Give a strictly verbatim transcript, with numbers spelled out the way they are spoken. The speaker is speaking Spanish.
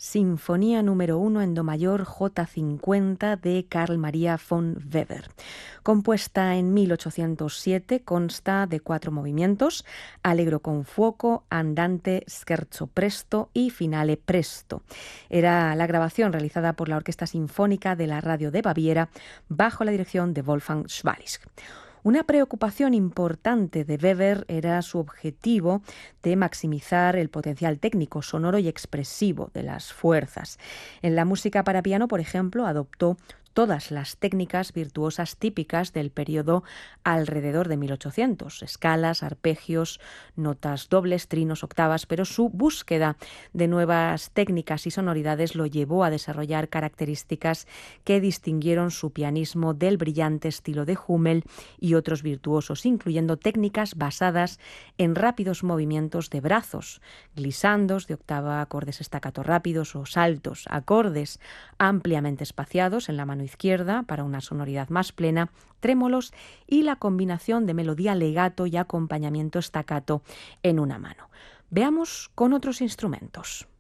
Sinfonía número uno en do mayor J cincuenta de Carl Maria von Weber. Compuesta en mil ochocientos siete, consta de cuatro movimientos: Allegro con fuoco, Andante, Scherzo presto y Finale presto. Era la grabación realizada por la Orquesta Sinfónica de la Radio de Baviera bajo la dirección de Wolfgang Schwalisch. Una preocupación importante de Weber era su objetivo de maximizar el potencial técnico, sonoro y expresivo de las fuerzas. En la música para piano, por ejemplo, adoptó todas las técnicas virtuosas típicas del periodo alrededor de mil ochocientos, escalas, arpegios, notas dobles, trinos, octavas, pero su búsqueda de nuevas técnicas y sonoridades lo llevó a desarrollar características que distinguieron su pianismo del brillante estilo de Hummel y otros virtuosos, incluyendo técnicas basadas en rápidos movimientos de brazos, glissandos de octava, acordes staccato rápidos o saltos, acordes ampliamente espaciados en la mano izquierda para una sonoridad más plena, trémolos y la combinación de melodía legato y acompañamiento staccato en una mano. Veamos con otros instrumentos.